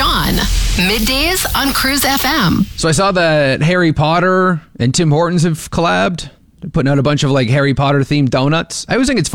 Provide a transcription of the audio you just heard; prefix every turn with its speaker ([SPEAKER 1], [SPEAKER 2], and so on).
[SPEAKER 1] Sean. Middays on Cruise FM.
[SPEAKER 2] So I saw that Harry Potter and Tim Hortons have collabed. They're putting out a bunch of like Harry Potter themed donuts. I always think it's